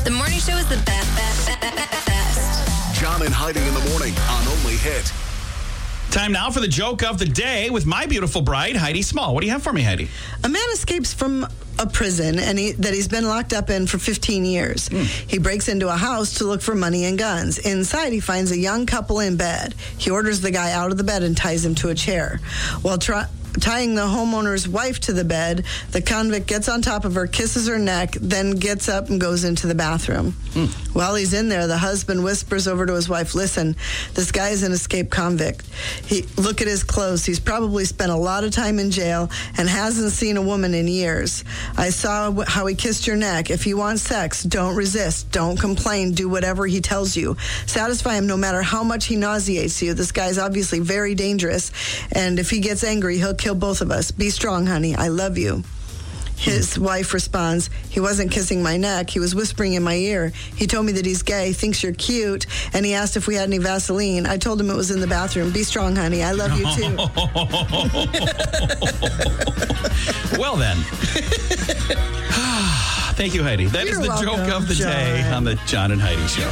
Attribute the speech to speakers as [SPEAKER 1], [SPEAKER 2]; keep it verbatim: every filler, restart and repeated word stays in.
[SPEAKER 1] The morning show is the best, best, best, best.
[SPEAKER 2] John and Heidi in the morning on Only Hit.
[SPEAKER 3] Time now for the joke of the day with my beautiful bride, Heidi Small. What do you have for me, Heidi?
[SPEAKER 4] A man escapes from a prison and he, that he's been locked up in for fifteen years. Mm. He breaks into a house to look for money and guns. Inside, he finds a young couple in bed. He orders the guy out of the bed and ties him to a chair. While trying... Tying the homeowner's wife to the bed, the convict gets on top of her, kisses her neck, then gets up and goes into the bathroom. Mm. While he's in there, the husband whispers over to his wife, "Listen, this guy is an escaped convict. He, look at his clothes. He's probably spent a lot of time in jail and hasn't seen a woman in years. I saw how he kissed your neck. If you want sex, don't resist. Don't complain. Do whatever he tells you. Satisfy him no matter how much he nauseates you. This guy's obviously very dangerous, and if he gets angry, he'll kill both of us. Be strong, honey. I love you." His wife responds, "He wasn't kissing my neck. He was whispering in my ear. He told me that he's gay, thinks you're cute, and he asked if we had any Vaseline. I told him it was in the bathroom. Be strong, honey. I love you, too."
[SPEAKER 3] Well, then. Thank you, Heidi. That
[SPEAKER 4] You're
[SPEAKER 3] is the
[SPEAKER 4] welcome,
[SPEAKER 3] joke of the
[SPEAKER 4] John.
[SPEAKER 3] day on the John and Heidi Show.